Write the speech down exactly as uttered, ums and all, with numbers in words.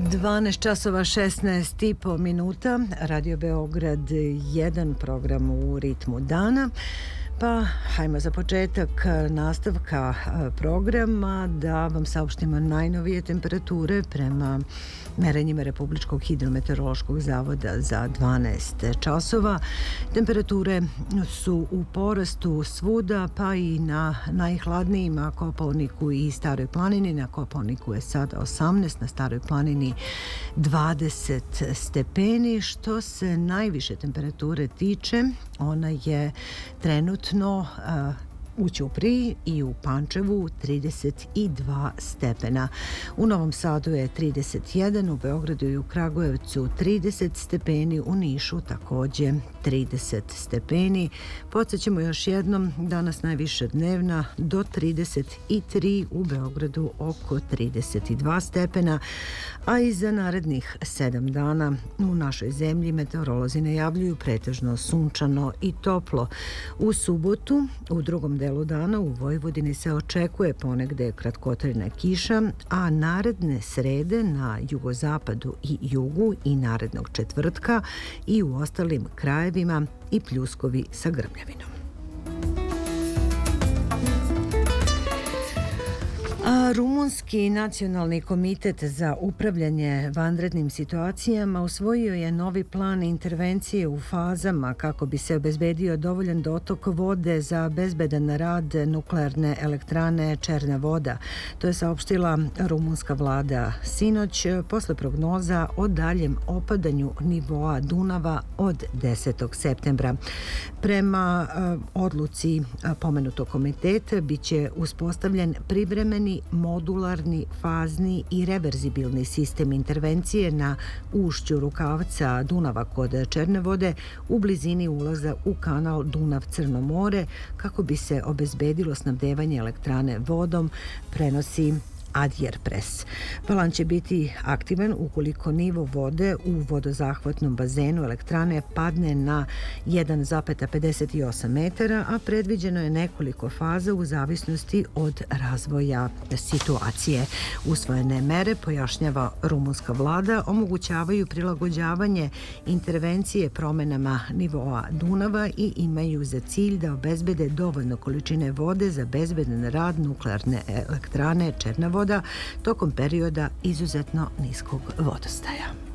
dvanaest časova šesnaest i po minuta, Radio Beograd jedan, program u ritmu dana. Pa, hajmo za početak nastavka programa da vam saopštimo najnovije temperature prema merenjima Republičkog hidrometeorološkog zavoda za dvanaest časova. Temperature su u porastu svuda, pa i na najhladnijima Kopaoniku i Staroj planini. Na Kopaoniku je sada osamnaest, na Staroj planini dvadeset stepeni. Što se najviše temperature tiče, ona je trenutno uh, u Ćupriji i u Pančevu trideset dva stepena. U Novom Sadu je trideset jedan, u Beogradu i u Kragujevcu trideset stepeni, u Nišu takođe trideset stepeni. Podsjećamo još jednom, danas najviša dnevna do trideset tri, u Beogradu oko trideset dva stepena, a i za narednih sedam dana u našoj zemlji meteorolozi najavljuju pretežno sunčano i toplo. U subotu, u drugom delu dana u Vojvodini se očekuje ponegde kratkotrajna kiša, a naredne srede na jugozapadu i jugu i narednog četvrtka i u ostalim krajevima i pljuskovi sa grmljavinom. A Rumunski nacionalni komitet za upravljanje vanrednim situacijama usvojio je novi plan intervencije u fazama kako bi se obezbedio dovoljan dotok vode za bezbedan rad nuklearne elektrane Černa voda. To je saopštila rumunska vlada sinoć posle prognoza o daljem opadanju nivoa Dunava od desetog septembra. Prema odluci pomenutog komiteta biće uspostavljen privremeni modularni, fazni i reverzibilni sistem intervencije na ušću rukavca Dunava kod Černe vode u blizini ulaza u kanal Dunav-Crno more kako bi se obezbedilo snabdevanje elektrane vodom, prenosi Adjerpres. Plan će biti aktivan ukoliko nivo vode u vodozahvatnom bazenu elektrane padne na jedan zarez pedeset osam metara, a predviđeno je nekoliko faza u zavisnosti od razvoja situacije. Usvojene mere, pojašnjava rumunska vlada, omogućavaju prilagođavanje intervencije promenama nivoa Dunava i imaju za cilj da obezbede dovoljno količine vode za bezbedan rad nuklearne elektrane Černa voda tokom perioda izuzetno niskog vodostaja.